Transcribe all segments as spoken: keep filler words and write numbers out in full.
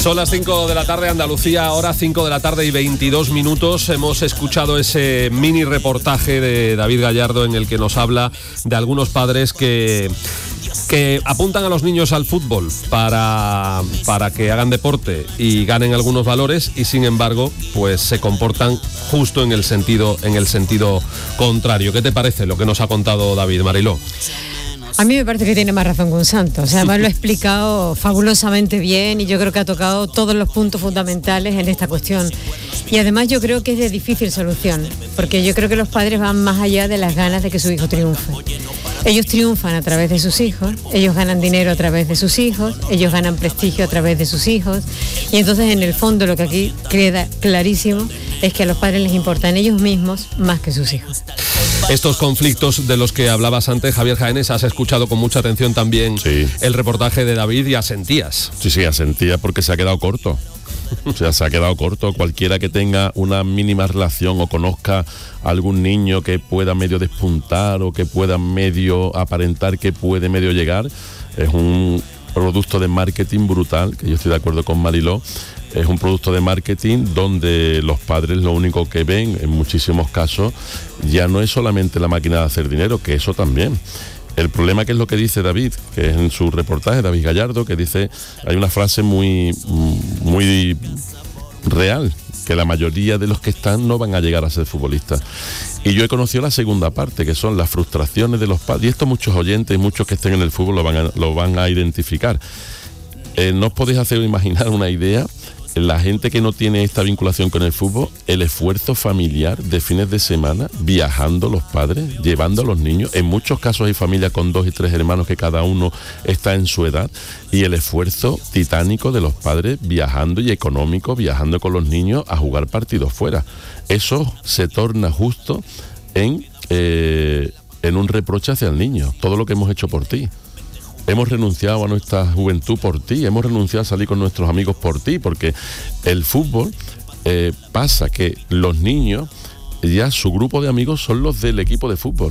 Son las cinco de la tarde, Andalucía, ahora cinco de la tarde y veintidós minutos. Hemos escuchado ese mini reportaje de David Gallardo en el que nos habla de algunos padres que, que apuntan a los niños al fútbol para, para que hagan deporte y ganen algunos valores, y sin embargo, pues se comportan justo en el sentido, en el sentido contrario. ¿Qué te parece lo que nos ha contado David, Mariló? A mí me parece que tiene más razón que un santo. O sea, además lo ha explicado fabulosamente bien y yo creo que ha tocado todos los puntos fundamentales en esta cuestión. Y además yo creo que es de difícil solución, porque yo creo que los padres van más allá de las ganas de que su hijo triunfe. Ellos triunfan a través de sus hijos, ellos ganan dinero a través de sus hijos, ellos ganan prestigio a través de sus hijos, y entonces en el fondo lo que aquí queda clarísimo es que a los padres les importan ellos mismos más que sus hijos. Estos conflictos de los que hablabas antes, Javier Jaénes, has escuchado con mucha atención también sí. el reportaje de David y asentías. Sí, sí, asentía porque se ha quedado corto. O sea, se ha quedado corto. Cualquiera que tenga una mínima relación o conozca a algún niño que pueda medio despuntar o que pueda medio aparentar que puede medio llegar, es un producto de marketing brutal, que yo estoy de acuerdo con Mariló. Es un producto de marketing donde los padres lo único que ven en muchísimos casos ya no es solamente la máquina de hacer dinero, que eso también. El problema, que es lo que dice David, que es en su reportaje, David Gallardo, que dice, hay una frase muy, muy real, que la mayoría de los que están no van a llegar a ser futbolistas. Y yo he conocido la segunda parte, que son las frustraciones de los padres, y esto muchos oyentes, muchos que estén en el fútbol lo van a, lo van a identificar. Eh, no os podéis hacer imaginar una idea, la gente que no tiene esta vinculación con el fútbol, el esfuerzo familiar de fines de semana, viajando los padres, llevando a los niños. En muchos casos hay familias con dos y tres hermanos que cada uno está en su edad, y el esfuerzo titánico de los padres viajando, y económico, viajando con los niños a jugar partidos fuera. Eso se torna justo en, eh, en un reproche hacia el niño. Todo lo que hemos hecho por ti. Hemos renunciado a nuestra juventud por ti, hemos renunciado a salir con nuestros amigos por ti, porque el fútbol eh, pasa que los niños, ya su grupo de amigos son los del equipo de fútbol.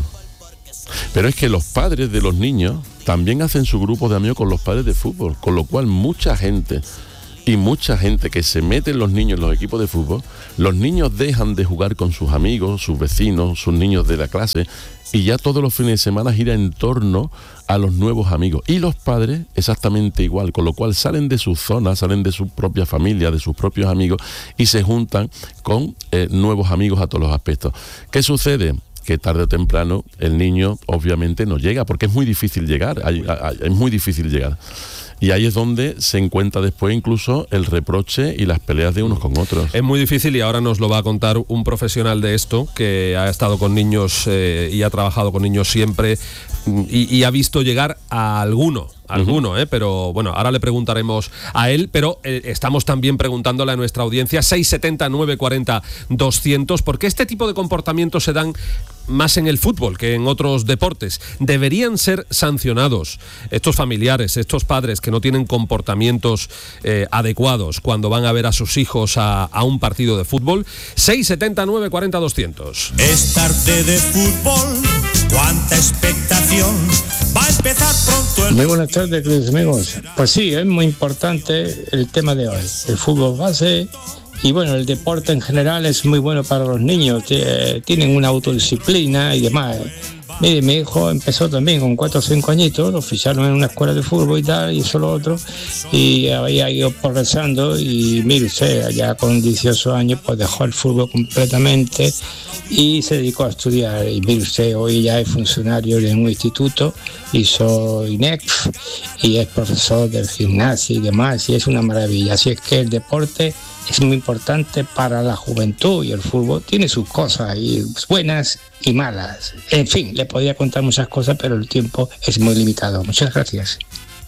Pero es que los padres de los niños también hacen su grupo de amigos con los padres de fútbol, con lo cual mucha gente y mucha gente que se mete en los niños en los equipos de fútbol, los niños dejan de jugar con sus amigos, sus vecinos, sus niños de la clase, y ya todos los fines de semana gira en torno a los nuevos amigos. Y los padres exactamente igual, con lo cual salen de su zona, salen de su propia familia, de sus propios amigos, y se juntan con eh, nuevos amigos a todos los aspectos. ¿Qué sucede? Que tarde o temprano el niño obviamente no llega, porque es muy difícil llegar, hay, hay, es muy difícil llegar. Y ahí es donde se encuentra después incluso el reproche y las peleas de unos con otros. Es muy difícil, y ahora nos lo va a contar un profesional de esto, que ha estado con niños eh, y ha trabajado con niños siempre, y, y ha visto llegar a alguno. Alguno, uh-huh. ¿eh? Pero bueno, ahora le preguntaremos a él, pero eh, estamos también preguntándole a nuestra audiencia, seis setenta, nueve cuarenta, doscientos, porque este tipo de comportamientos se dan más en el fútbol que en otros deportes. Deberían ser sancionados estos familiares, estos padres que no tienen comportamientos eh, adecuados cuando van a ver a sus hijos a, a un partido de fútbol. seis setenta, nueve cuarenta, doscientos. Es tarde de fútbol, cuánta expectación, va a empezar pronto el... Muy buenas tardes, queridos amigos. Pues sí, es muy importante el tema de hoy, el fútbol base. Y bueno, el deporte en general es muy bueno para los niños, tienen una autodisciplina y demás. Mire, mi hijo empezó también con cuatro o cinco añitos, lo ficharon en una escuela de fútbol y tal, y eso lo otro, y había ido progresando, y mire usted, ya con dieciocho años pues dejó el fútbol completamente y se dedicó a estudiar. Y mire usted, hoy ya es funcionario en un instituto, hizo I N E C y es profesor del gimnasio y demás, y es una maravilla. Así es que el deporte es muy importante para la juventud, y el fútbol tiene sus cosas y buenas y malas. En fin, le podría contar muchas cosas, pero el tiempo es muy limitado. Muchas gracias.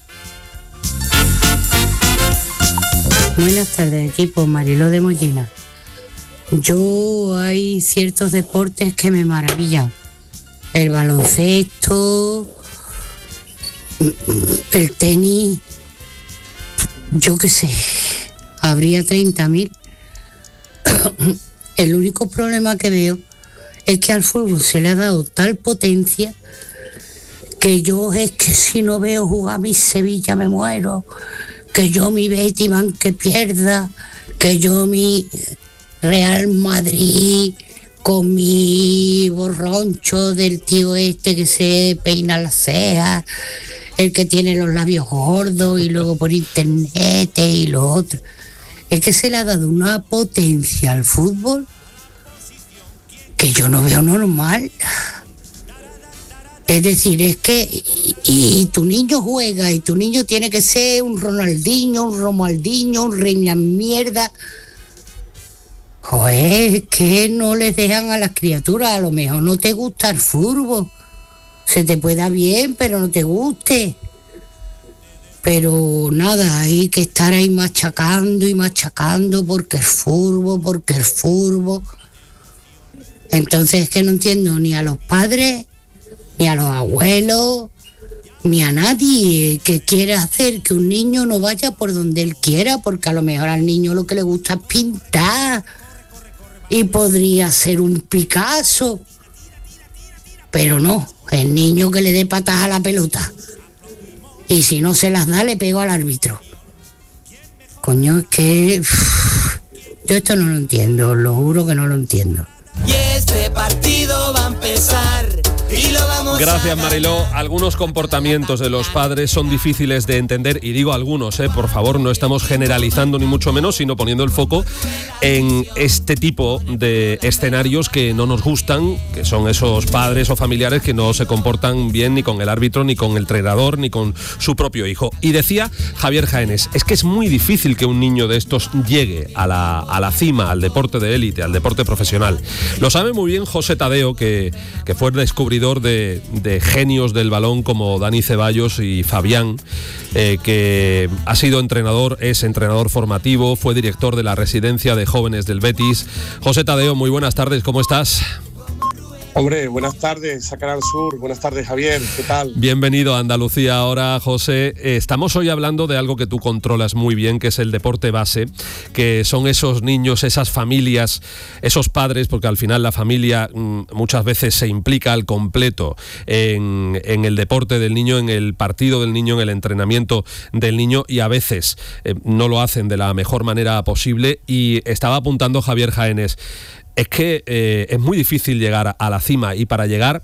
Buenas tardes, equipo. Mariló de Mollina. Yo hay ciertos deportes que me maravillan. El baloncesto, el tenis, yo qué sé. Habría treinta mil. El único problema que veo es que al fútbol se le ha dado tal potencia que yo es que si no veo jugar a mi Sevilla me muero, que yo mi Betis van que pierda, que yo mi Real Madrid con mi borroncho del tío este que se peina las cejas, el que tiene los labios gordos y luego por internet y lo otro. Es que se le ha dado una potencia al fútbol que yo no veo normal. Es decir, es que y, y tu niño juega y tu niño tiene que ser un Ronaldinho, un Romaldinho, un reina mierda. Joder, es que no les dejan a las criaturas, a lo mejor no te gusta el fútbol. Se te puede dar bien, pero no te guste. Pero nada, hay que estar ahí machacando y machacando porque el fútbol, porque el fútbol. Entonces es que no entiendo ni a los padres, ni a los abuelos, ni a nadie que quiera hacer que un niño no vaya por donde él quiera, porque a lo mejor al niño lo que le gusta es pintar y podría ser un Picasso, pero no, el niño que le dé patas a la pelota y si no se las da le pego al árbitro. Coño, es que uff, yo esto no lo entiendo, lo juro que no lo entiendo. Y este partido va a empezar y lo vamos Gracias, Mariló. Algunos comportamientos de los padres son difíciles de entender, y digo algunos, eh, por favor, no estamos generalizando ni mucho menos, sino poniendo el foco en este tipo de escenarios que no nos gustan, que son esos padres o familiares que no se comportan bien ni con el árbitro, ni con el entrenador, ni con su propio hijo. Y decía Javier Jaénes, es que es muy difícil que un niño de estos llegue a la, a la cima, al deporte de élite, al deporte profesional. Lo sabe muy bien José Tadeo, que, que fue el descubridor de, de genios del balón como Dani Ceballos y Fabián, eh, que ha sido entrenador, es entrenador formativo, fue director de la residencia de jóvenes del Betis. José Tadeo, muy buenas tardes, ¿cómo estás? Hombre, buenas tardes a Canal Sur, buenas tardes Javier, ¿qué tal? Bienvenido a Andalucía ahora, José. Eh, estamos hoy hablando de algo que tú controlas muy bien, que es el deporte base, que son esos niños, esas familias, esos padres, porque al final la familia mm, muchas veces se implica al completo en, en el deporte del niño, en el partido del niño, en el entrenamiento del niño, y a veces eh, no lo hacen de la mejor manera posible. Y estaba apuntando Javier Jaénes, es que eh, es muy difícil llegar a la cima, y para llegar